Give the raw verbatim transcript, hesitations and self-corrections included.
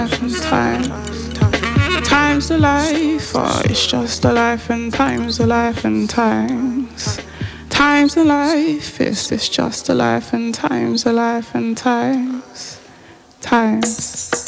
time. Time's the life, or it's just the life, and time's the life, and times. Time's the life, it's, it's just the life, and time's the life, and times. Times.